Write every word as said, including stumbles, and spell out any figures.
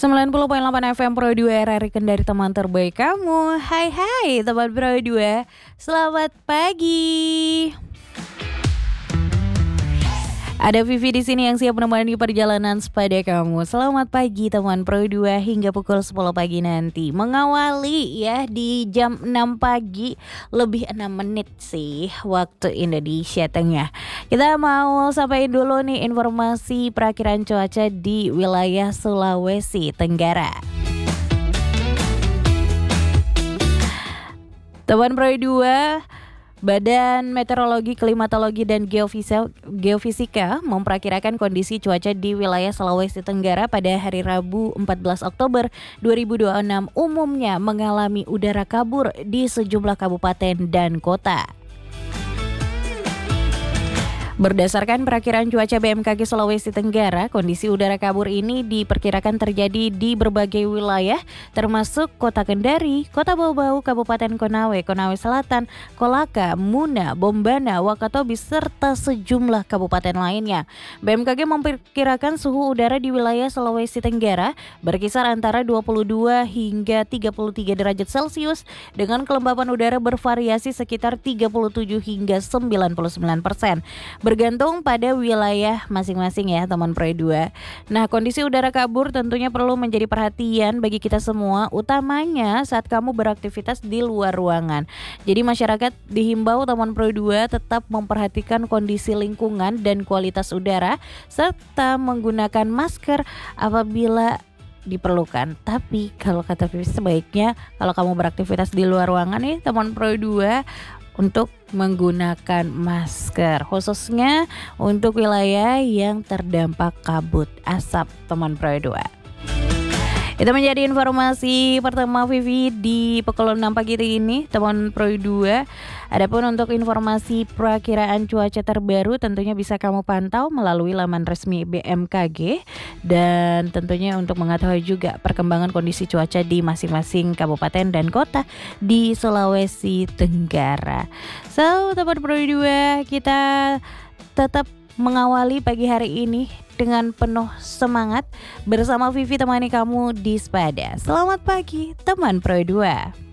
sembilan puluh koma delapan F M Pro dua R R I Kendari, teman terbaik kamu. Hai hai teman Pro dua, selamat pagi. Ada Vivi di sini yang siap menemani perjalanan sepada kamu. Selamat pagi teman Pro dua hingga pukul sepuluh pagi nanti. Mengawali ya di jam enam pagi lebih enam menit sih waktu Indonesia Tengah. Kita mau sampaikan dulu nih informasi perakiraan cuaca di wilayah Sulawesi Tenggara. Teman Pro dua, Badan Meteorologi, Klimatologi, dan Geofisika, Geofisika memperkirakan kondisi cuaca di wilayah Sulawesi Tenggara pada hari Rabu empat belas Oktober dua ribu dua puluh enam umumnya mengalami udara kabur di sejumlah kabupaten dan kota. Berdasarkan perakiraan cuaca B M K G Sulawesi Tenggara, kondisi udara kabur ini diperkirakan terjadi di berbagai wilayah, termasuk Kota Kendari, Kota Bau-Bau, Kabupaten Konawe, Konawe Selatan, Kolaka, Muna, Bombana, Wakatobi, serta sejumlah kabupaten lainnya. B M K G memperkirakan suhu udara di wilayah Sulawesi Tenggara berkisar antara dua puluh dua hingga tiga puluh tiga derajat Celcius dengan kelembapan udara bervariasi sekitar tiga puluh tujuh hingga sembilan puluh sembilan persen. Bergantung pada wilayah masing-masing ya teman Pro dua. Nah, kondisi udara kabur tentunya perlu menjadi perhatian bagi kita semua, utamanya saat kamu beraktivitas di luar ruangan. Jadi masyarakat dihimbau teman Pro dua tetap memperhatikan kondisi lingkungan dan kualitas udara serta menggunakan masker apabila diperlukan. Tapi kalau kata Vivi, sebaiknya kalau kamu beraktivitas di luar ruangan nih teman Pro dua untuk menggunakan masker, khususnya untuk wilayah yang terdampak kabut asap teman Pro dua. Itu menjadi informasi pertama Vivi di pukul enam pagi ini teman Pro dua. Adapun untuk informasi perakiraan cuaca terbaru tentunya bisa kamu pantau melalui laman resmi B M K G, dan tentunya untuk mengetahui juga perkembangan kondisi cuaca di masing-masing kabupaten dan kota di Sulawesi Tenggara. So, teman Pro dua, kita tetap mengawali pagi hari ini dengan penuh semangat bersama Vivi temani kamu di Sepada. Selamat pagi teman Pro dua.